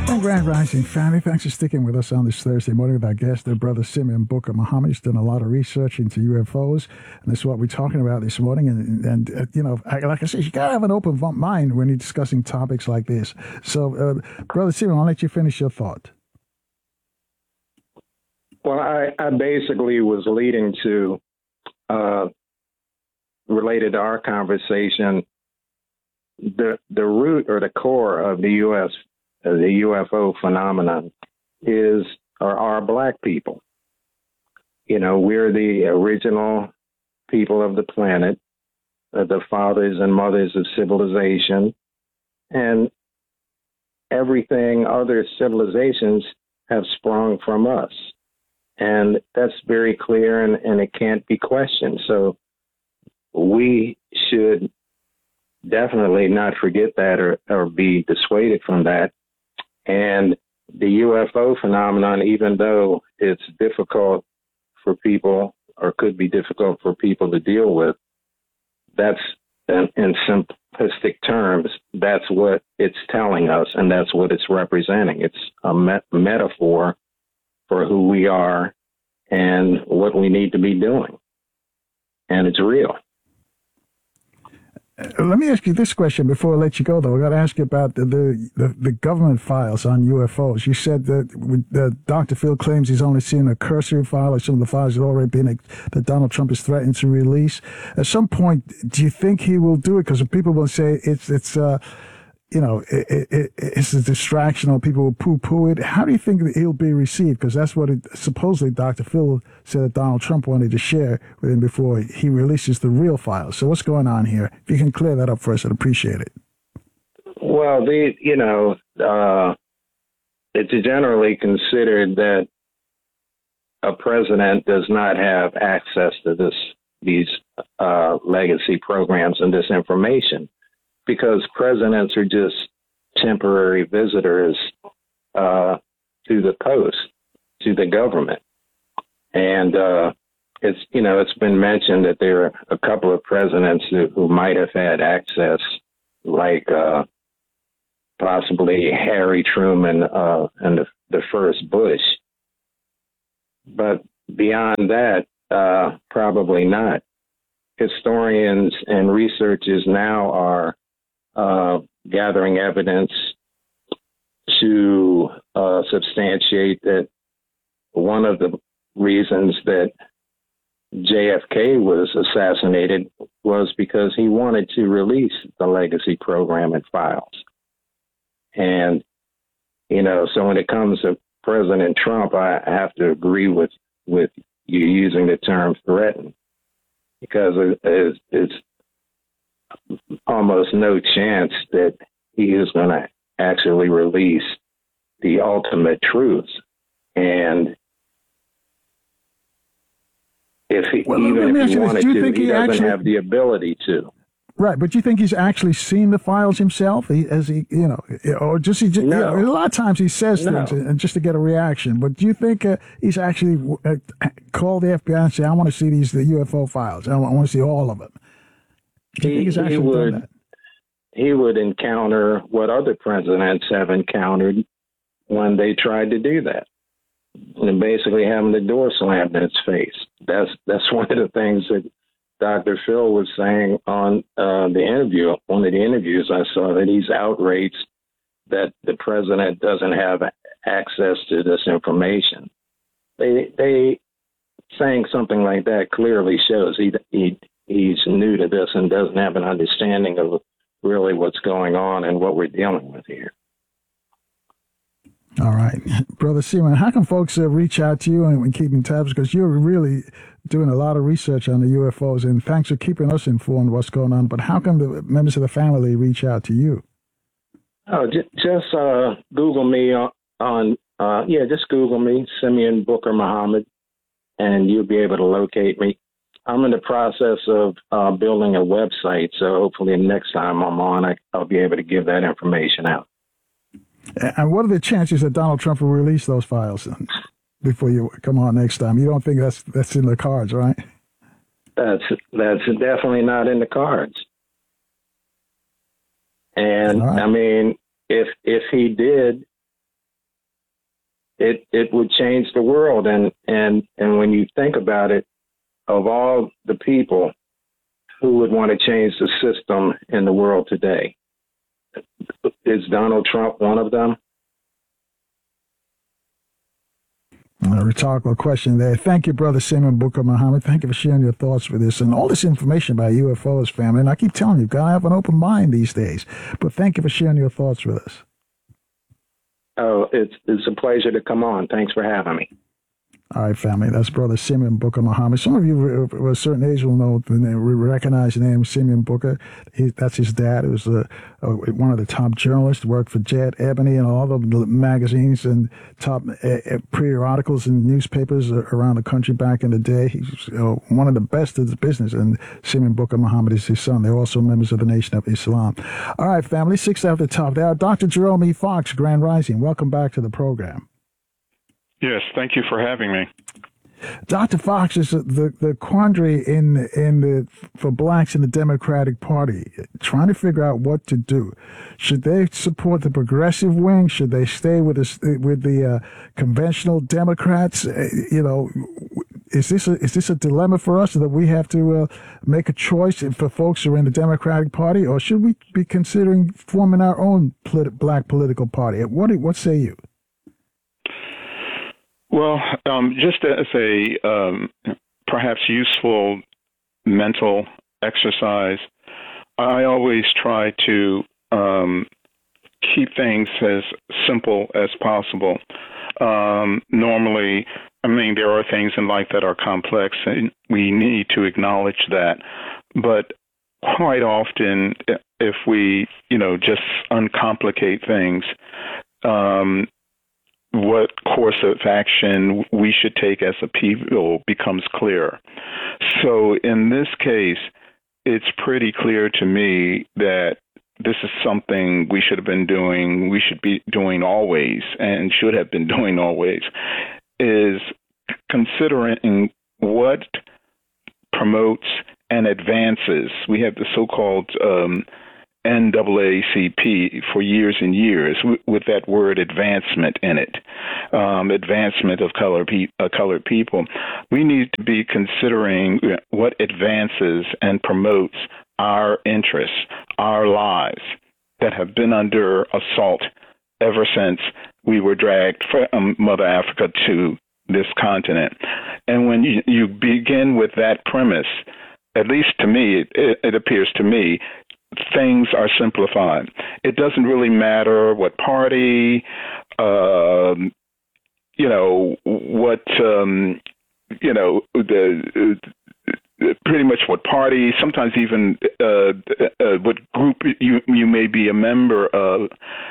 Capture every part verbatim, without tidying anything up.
And Grand Rising family, thanks for sticking with us on this Thursday morning with our guest, their brother Simeon Booker Muhammad. He's done a lot of research into U F Os, and that's what we're talking about this morning. And, and uh, you know, like I said, you got to have an open mind when you're discussing topics like this. So, uh, brother Simeon, I'll let you finish your thought. Well, I, I basically was leading to, uh, related to our conversation, the the root or the core of the U S Uh, the U F O phenomenon is are, are black people. You know, we're the original people of the planet, uh, the fathers and mothers of civilization, and everything other civilizations have sprung from us. And that's very clear, and, and it can't be questioned. So we should definitely not forget that or, or be dissuaded from that. And the U F O phenomenon, even though it's difficult for people or could be difficult for people to deal with, that's in, in simplistic terms, that's what it's telling us, and that's what it's representing. It's a met- metaphor for who we are and what we need to be doing. And it's real. Let me ask you this question before I let you go, though. I got to ask you about the, the, the, the government files on U F Os. You said that uh, Doctor Phil claims he's only seen a cursory file, or some of the files have already been that Donald Trump is threatened to release. At some point, do you think he will do it? Because people will say it's it's uh, you know it, it, it's a distraction, or people will poo-poo it. How do you think that he'll be received? Because that's what it, supposedly Doctor Phil said that Donald Trump wanted to share with him before he releases the real files. So what's going on here? If you can clear that up for us, I'd appreciate it. Well, the you know, uh, it's generally considered that a president does not have access to this these uh, legacy programs and this information, because presidents are just temporary visitors uh, to the post, to the government. And uh, it's, you know, it's been mentioned that there are a couple of presidents who, who might have had access, like uh, possibly Harry Truman uh, and the, the first Bush. But beyond that, uh, probably not. Historians and researchers now are uh, gathering evidence to uh, substantiate that one of the reasons that J F K was assassinated was because he wanted to release the legacy program and files. And, you know, so when it comes to President Trump, I have to agree with, with you using the term threatened, because it's, it's almost no chance that he is going to actually release the ultimate truths. And if he, well, even if he wanted to, he, he doesn't actually, have the ability to. Right, but do you think he's actually seen the files himself? He, as he, you know, or just he? Just, no. you know, a lot of times he says no. things and just to get a reaction. But do you think uh, he's actually uh, called the F B I and said, "I want to see these the U F O files. I want, I want to see all of them"? Do you he, think he's actually he would, done that? He would encounter what other presidents have encountered when they tried to do that, and basically having the door slammed in his face. That's that's one of the things that Doctor Phil was saying on uh, the interview, one of the interviews I saw, that he's outraged that the president doesn't have access to this information. They they saying something like that clearly shows he he he's new to this and doesn't have an understanding of really what's going on and what we're dealing with here. All right. Brother Seaman, how can folks uh, reach out to you and, and keep in touch? Because you're really doing a lot of research on the U F Os, and thanks for keeping us informed what's going on. But how can the members of the family reach out to you? Oh, j- just uh, Google me on, on uh, yeah, just Google me, Simeon Booker Muhammad, and you'll be able to locate me. I'm in the process of uh, building a website, so hopefully next time I'm on, I, I'll be able to give that information out. And what are the chances that Donald Trump will release those files before you come on next time? You don't think that's that's in the cards, right? That's that's definitely not in the cards. And right. I mean, if if he did, it it would change the world. And and and when you think about it, of all the people who would want to change the system in the world today, is Donald Trump one of them? A rhetorical question there. Thank you, Brother Simeon Booker Muhammad. Thank you for sharing your thoughts with us and all this information about U F Os, family. And I keep telling you, gotta have an open mind these days. But thank you for sharing your thoughts with us. Oh, it's it's a pleasure to come on. Thanks for having me. All right, family. That's Brother Simeon Booker Muhammad. Some of you of a certain age will know the name, recognize the name Simeon Booker. He, that's his dad. It was a, a, one of the top journalists. Worked for Jet, Ebony, and all the magazines and top uh, periodicals and newspapers around the country back in the day. He's you know, one of the best of the business. And Simeon Booker Muhammad is his son. They're also members of the Nation of Islam. All right, family. Six after the top there. Doctor Jerome E. Fox, Grand Rising. Welcome back to the program. Yes, thank you for having me. Doctor Fox, is the the quandary in in the for blacks in the Democratic Party, trying to figure out what to do. Should they support the progressive wing? Should they stay with the with the uh, conventional Democrats? Uh, you know, is this a, is this a dilemma for us that we have to uh, make a choice for folks who are in the Democratic Party, or should we be considering forming our own polit- black political party? What what say you? Well, um, just as a um, perhaps useful mental exercise, I always try to um, keep things as simple as possible. Um, normally, I mean, there are things in life that are complex, and we need to acknowledge that. But quite often, if we, you know, just uncomplicate things, um, what course of action we should take as a people becomes clear. So in this case, it's pretty clear to me that this is something we should have been doing, we should be doing always, and should have been doing always, is considering what promotes and advances. We have the so-called um, N double A C P for years and years with, with that word advancement in it, um, advancement of color pe- uh, colored people. We need to be considering what advances and promotes our interests, our lives that have been under assault ever since we were dragged from Mother Africa to this continent. And when you, you begin with that premise, at least to me, it, it appears to me, things are simplified. It doesn't really matter what party, um, you know, what, um, you know, the uh, pretty much what party, sometimes even uh, uh, what group you, you may be a member of.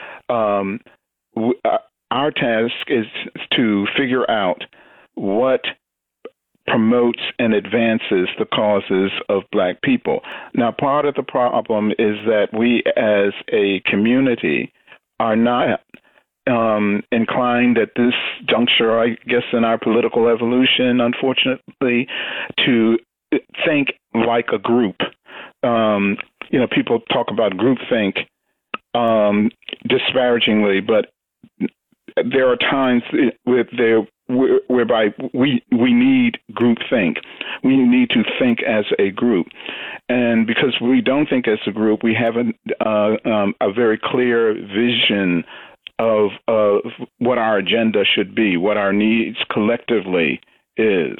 Um, w- our task is to figure out what promotes and advances the causes of black people. Now, part of the problem is that we as a community are not um, inclined at this juncture, I guess, in our political evolution, unfortunately, to think like a group. Um, you know, people talk about groupthink um, disparagingly, but there are times with there whereby we we need groupthink. We need to think as a group. And because we don't think as a group, we have a, uh, um, a very clear vision of, of what our agenda should be, what our needs collectively is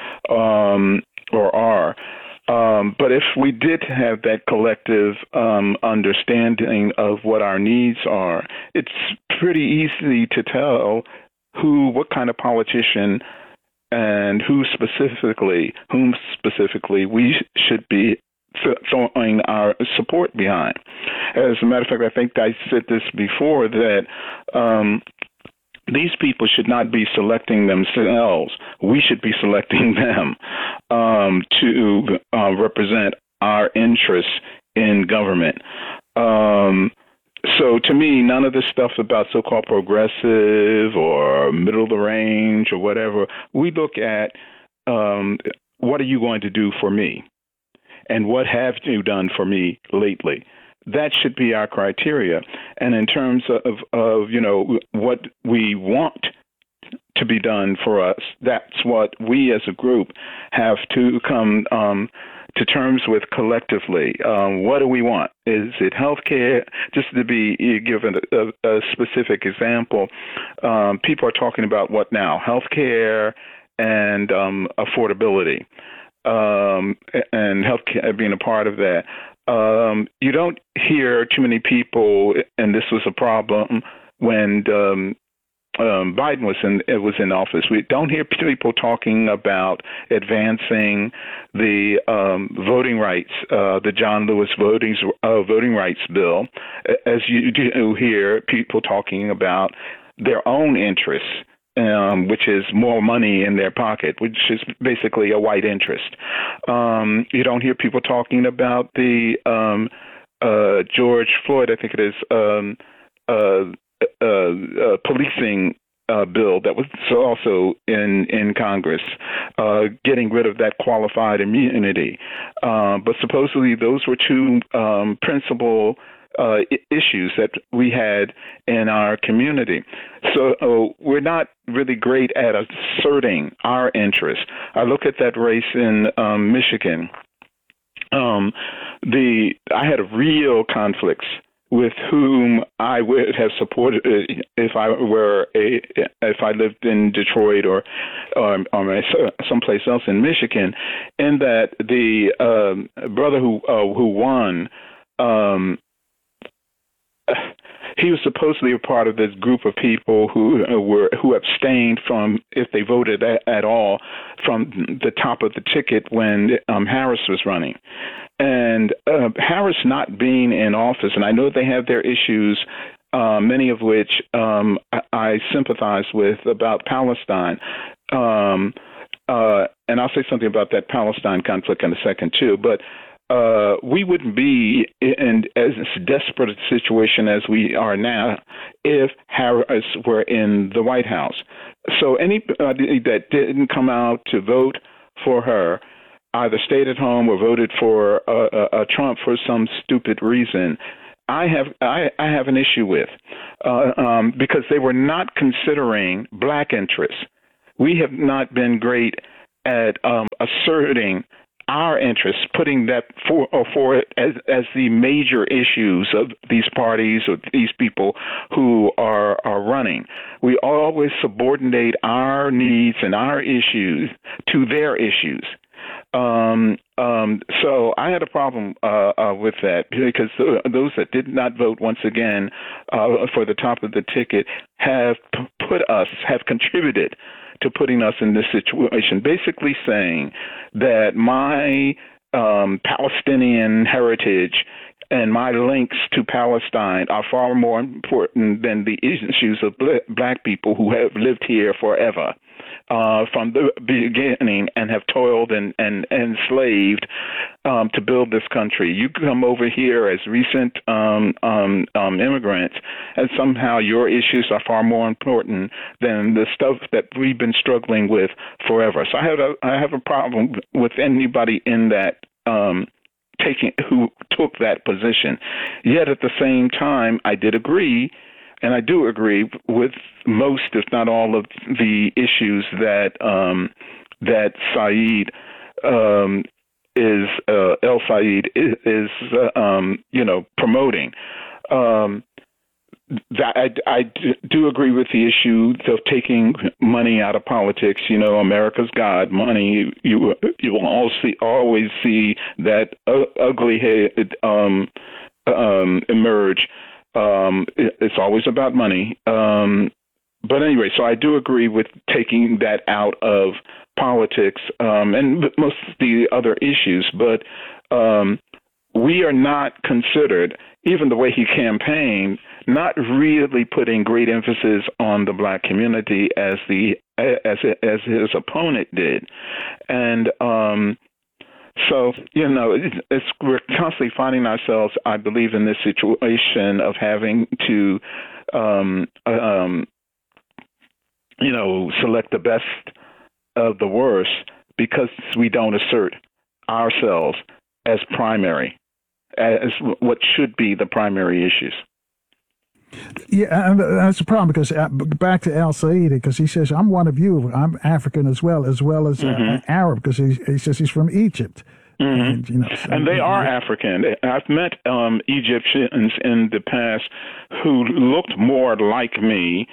um, or are. Um, but if we did have that collective um, understanding of what our needs are, it's pretty easy to tell who, what kind of politician and who specifically, whom specifically we should be throwing our support behind. As a matter of fact, I think I said this before, that um, these people should not be selecting themselves. We should be selecting them um, to uh, represent our interests in government. Um, So to me, none of this stuff about so-called progressive or middle of the range or whatever, we look at um, what are you going to do for me and what have you done for me lately? That should be our criteria. And in terms of, of you know, what we want to be done for us. That's what we as a group have to come um, to terms with collectively. Um, what do we want? Is it health care? Just to be given a, a specific example, um, people are talking about what now? Health care and um, affordability, um, and health care being a part of that. Um, you don't hear too many people, and this was a problem when um, Um, Biden was in it was in office. We don't hear people talking about advancing the um, voting rights, uh, the John Lewis voting uh, voting rights bill, as you do hear people talking about their own interests, um, which is more money in their pocket, which is basically a white interest. Um, you don't hear people talking about the um, uh, George Floyd, I think it is. Um, uh, Uh, uh, policing uh, bill that was also in in Congress, uh, getting rid of that qualified immunity. Uh, but supposedly those were two um, principal uh, I- issues that we had in our community. So uh, we're not really great at asserting our interests. I look at that race in um, Michigan. Um, the I had real conflicts with whom I would have supported if I were a if I lived in Detroit or or, or someplace else in Michigan, in that the um, brother who uh, who won, um, he was supposedly a part of this group of people who were who abstained from, if they voted at, at all, from the top of the ticket when um, Harris was running. And uh, Harris not being in office, and I know they have their issues, uh, many of which um, I, I sympathize with about Palestine. Um, uh, and I'll say something about that Palestine conflict in a second, too. But uh, we wouldn't be in as desperate a situation as we are now if Harris were in the White House. So anybody that didn't come out to vote for her either stayed at home or voted for uh, uh, Trump for some stupid reason, I have I, I have an issue with, uh, um, because they were not considering black interests. We have not been great at um, asserting our interests, putting that for or for it as as the major issues of these parties or these people who are are running. We always subordinate our needs and our issues to their issues. Um, um, so I had a problem uh, uh, with that, because those that did not vote, once again, uh, for the top of the ticket have p- put us, have contributed to putting us in this situation, basically saying that my um, Palestinian heritage and my links to Palestine are far more important than the issues of black people who have lived here forever. Uh, from the beginning and have toiled and, and, and enslaved um, to build this country. You come over here as recent um, um, um, immigrants, and somehow your issues are far more important than the stuff that we've been struggling with forever. So I have a, I have a problem with anybody in that um, taking who took that position. Yet at the same time, I did agree. And I do agree with most, if not all, of the issues that um, that Saeed um, is uh, El Saeed is, is uh, um, you know, promoting. Um, that I, I do agree with the issue of taking money out of politics. You know, America's God, money. You you will always see, always see that uh, ugly head um, um, emerge. Um, it, it's always about money. Um, but anyway, so I do agree with taking that out of politics um, and most of the other issues. But um, we are not considered, even the way he campaigned, not really putting great emphasis on the black community as the as as his opponent did. And um, So, you know, it's, it's, we're constantly finding ourselves, I believe, in this situation of having to, um, um, you know, select the best of the worst because we don't assert ourselves as primary, as what should be the primary issues. Yeah, and that's the problem because uh, back to Al Said, because he says, I'm one of you. I'm African as well, as well as uh, Mm-hmm. Arab, because he, he says he's from Egypt. Mm-hmm. And, you know, so, and they are African. I've met um, Egyptians in the past who looked more like me,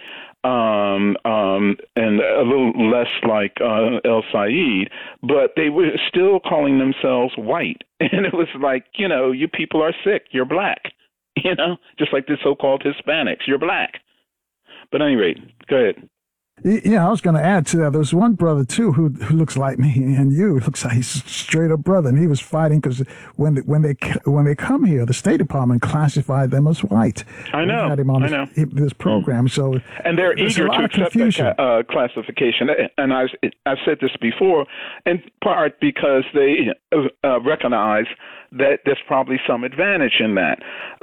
um, um, and a little less like uh, El Said, but they were still calling themselves white. And it was like, you know, you people are sick. You're black. You know, just like the so-called Hispanics. You're black. But at any rate, go ahead. Yeah, I was going to add to that. There's one brother, too, who, who looks like me and you. He looks like he's a straight-up brother. And he was fighting because when, they, when, they, when they come here, the State Department classified them as white. I know. We had him on I this, know. this program. So and they're eager to accept that uh, classification. And I've, I've said this before, in part because they uh, recognize that there's probably some advantage in that.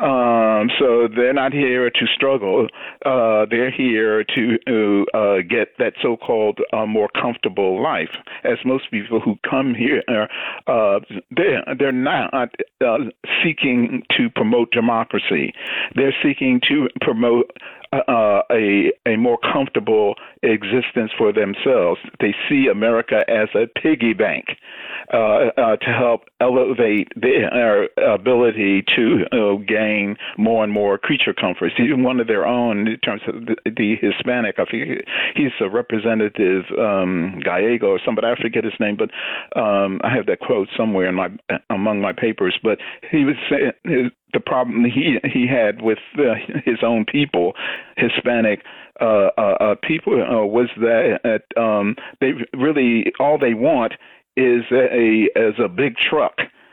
Um, so they're not here to struggle. Uh, they're here to uh, get that so-called uh, more comfortable life. As most people who come here, uh, they're, they're not uh, seeking to promote democracy. They're seeking to promote Uh, a a more comfortable existence for themselves. They see America as a piggy bank uh, uh, to help elevate their ability to uh, gain more and more creature comforts. Even one of their own, in terms of the, the Hispanic, I forget, he's a representative um, Gallego or somebody, I forget his name, but um, I have that quote somewhere in my among my papers. But he was saying his, the problem he he had with uh, his own people, Hispanic uh, uh, uh, people, uh, was that um, they really all they want is a as a big truck,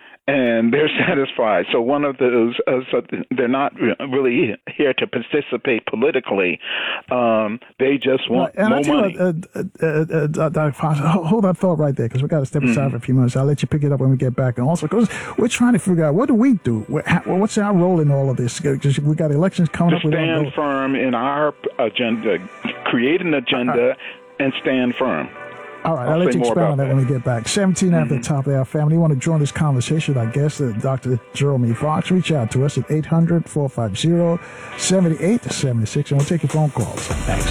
and they're satisfied. So one of those, uh, so they're not really here to participate politically. Um, they just want and more I tell money. you, uh, uh, uh, uh, Doctor Fox, hold that thought right there, because we got to step aside mm-hmm. for a few minutes. I'll let you pick it up when we get back. And also, because we're trying to figure out, what do we do? What's our role in all of this? Because we got elections coming to up. Stand firm in our agenda, create an agenda, uh, and stand firm. All right, I'll, I'll let you expound on that, that when we get back. seventeen mm-hmm. after the top of our family. You want to join this conversation, I guess, uh, Doctor Jeremy Fox. Reach out to us at eight hundred, four five zero, seven eight seven six, and we'll take your phone calls. Thanks.